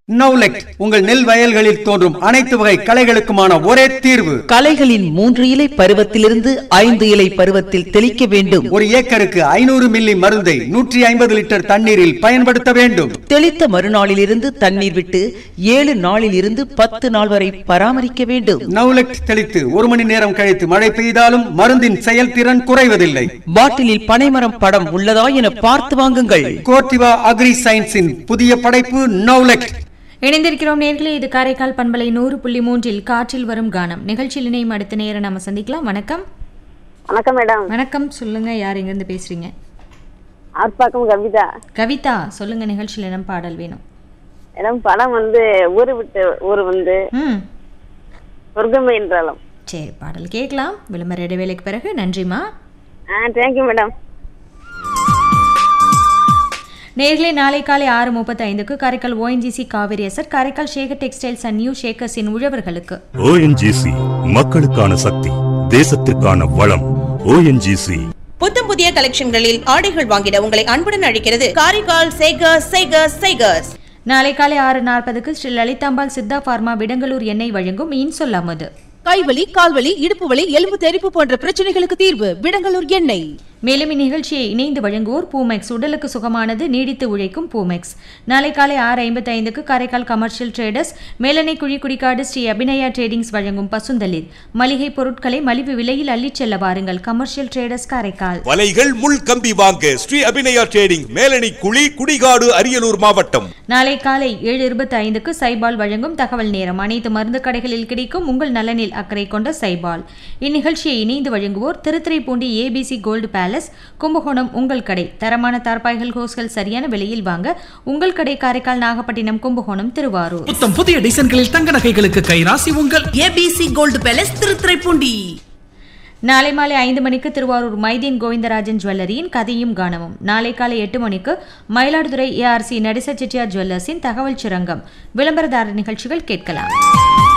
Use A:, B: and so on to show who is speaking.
A: நௌலெக்ட் உங்கள் நெல் வயல்களில் தோன்றும் அனைத்து வகை களைகளுக்குமான ஒரே தீர்வு.
B: களைகளின் 3 இலை பருவத்திலிருந்து 5 இலை பருவத்தில் தெளிக்க வேண்டும்.
A: ஒரு ஏக்கருக்கு 500 மில்லி மருந்தை 150 லிட்டர் தண்ணீரில் பயன்படுத்த வேண்டும்.
B: தெளித்த மறுநாளில் இருந்து தண்ணீர் விட்டு 7 நாளில் இருந்து 10 நாள் வரை பராமரிக்க வேண்டும்.
A: நௌலெக்ட் தெளித்து 1 மணி நேரம் கழித்து மழை பெய்தாலும் மருந்தின் செயல்திறன் குறைவதில்லை.
B: பாட்டிலில் பனைமரம் படம் உள்ளதா என பார்த்து வாங்குங்கள்.
A: கோர்டிவா அக்ரி சயின்ஸின் புதிய படைப்பு நௌலெக்ட்.
C: இணைந்திருக்கிறோம் நேர்களே, இது காரைக்கால் பண்பலை 100.3 காற்றில் வரும் கானம் நிகழ்ச்சியில் இணையும் அடுத்த நேரம் நம்ம சந்திக்கலாம். வணக்கம்.
D: வணக்கம் மேடம்.
C: வணக்கம், சொல்லுங்க, யார் எங்க இருந்து பேசுறீங்க?
D: ஆர்ப்பாக்கம் கவிதா.
C: கவிதா, சொல்லுங்க, நிகழ்ச்சியில் என்ன பாடல் வேணும்?
D: மேடம் படம் ஊரு விட்டு ஊரு சொர்க்கமே என்றாலும்.
C: சரி, பாடல் கேட்கலாம். விளம்பர இடைவேளைக்கு பிறகு. நன்றிமா.
D: Thank you madam.
C: நேர்களே, நாளை காலை 6:35 Karaikal ONGC Kaveri zed, Karaikal Shekar textiles and new ஷேக்கர்ஸின் உழவர்களுக்கு.
E: ONGC மக்களுக்கான சக்தி, தேசத்திற்கான வளம். ONGC
F: புத்தம் புதிய கலெக்ஷன்களில் ஆடைகள் வாங்கிட உங்களை அன்புடன் அழைக்கிறது காரைக்கால் சேகர்ஸ்.
C: நாளை காலை 6:40 ஸ்ரீ லலிதாம்பாள் சித்தா பார்மா விடங்கலூர் எண்ணெய் வழங்கும் இன்சொல் அமுது.
G: கைவலி, கால்வலி, இடுப்பு வலி, எலும்பு தெறிப்பு போன்ற பிரச்சனைகளுக்கு தீர்வு விடங்கலூர் எண்ணெய்.
C: மேலும் இந்நிகழ்ச்சியை இணைந்து வழங்குவோர் பூமெக்ஸ், உடலுக்கு சுகமானது, நீடித்து உழைக்கும் பூமெக்ஸ். நாளை காலை 6:55 Karaikal commercial traders மேலணை Kuzhikudikadu Sri Abhinaya tradings வழங்கும் பசுந்தளிர் மளிகை பொருட்களை மலிவு விலையில் அள்ளிச் செல்ல வாருங்கள். Commercial traders Karaikal.
H: வலைகள் முள் கம்பி வாங்க ஸ்ரீ அபிநயா ட்ரேடிங், மேலணை குழி, குடிகாடு, அரியலூர் மாவட்டம்.
C: நாளை காலை 7:25 சைபால் வழங்கும் தகவல் நேரம். அனைத்து மருந்து கடைகளில் கிடைக்கும் உங்கள் நலனில் அக்கறை கொண்ட சைபால். இந்நிகழ்ச்சியை இணைந்து வழங்குவோர் Thiruthuraipoondi ABC gold palace, Kumbakonam உங்கள் கடை. தரமான தார்பாய்கள், ஹோஸ்கள் சரியான விலையில் வாங்க உங்கள் கடை காரைக்கால், நாகப்பட்டினம், கும்பகோணம், திருவாரூர்.
I: புத்தம் புதிய டிசைன்களில் தங்க நகைகளுக்கு கைராசி உங்கள்
G: ABC கோல்டு பேலஸ், திருத்துறைப்பூண்டி.
C: நாளை மாலை 5 மணிக்கு திருவாரூர் மைதீன் கோவிந்தராஜன் ஜுவல்லரியின் கதையும் காணவும். நாளை காலை 8 மணிக்கு மயிலாடுதுறை ARC நடேச செட்டியார் ஜுவல்லர்ஸின் தகவல் சுரங்கம். விளம்பரதாரர் நிகழ்ச்சிகள் கேட்கலாம்.